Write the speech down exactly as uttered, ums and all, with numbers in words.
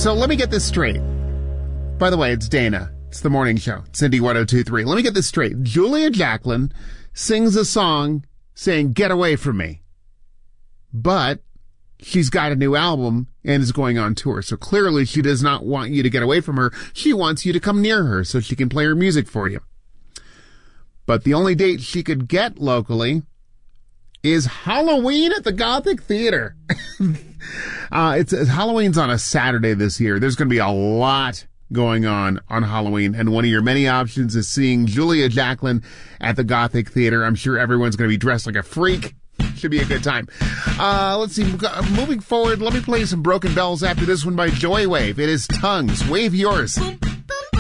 So let me get this straight. By the way, it's Dana. It's the morning show. Cindy one oh two point three. Let me get this straight. Julia Jacklin sings a song saying, get away from me. But she's got a new album and is going on tour. So clearly she does not want you to get away from her. She wants you to come near her so she can play her music for you. But the only date she could get locally is Halloween at the Gothic Theater. uh, it's, Halloween's on a Saturday this year. There's going to be a lot going on on Halloween, and one of your many options is seeing Julia Jacklin at the Gothic Theater. I'm sure everyone's going to be dressed like a freak. Should be a good time. Uh, let's see. Moving forward, let me play some Broken Bells after this one by Joy Wave. It is Tongues. Wave yours.